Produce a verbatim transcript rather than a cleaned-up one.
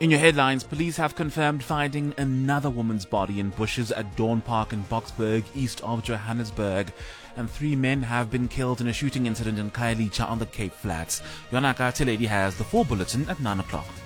In your headlines, police have confirmed finding another woman's body in bushes at Dawn Park in Boksburg, east of Johannesburg. And three men have been killed in a shooting incident in Khayelitsha on the Cape Flats. Yonaka Teledi has the full bulletin at nine o'clock.